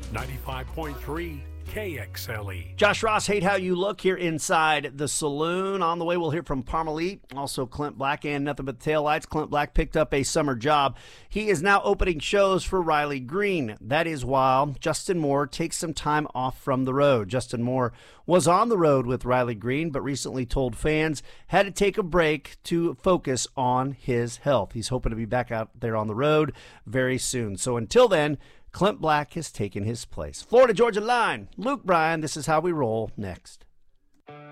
95.3 KXLE. Josh Ross, hate how you look here inside the saloon. On the way, we'll hear from Parmalee, also Clint Black, and Nothing But the Taillights. Clint Black picked up a summer job. He is now opening shows for Riley Green. That is while Justin Moore takes some time off from the road. Justin Moore was on the road with Riley Green, but recently told fans had to take a break to focus on his health. He's hoping to be back out there on the road very soon. So until then, Clint Black has taken his place. Florida-Georgia line, Luke Bryan, this is how we roll next.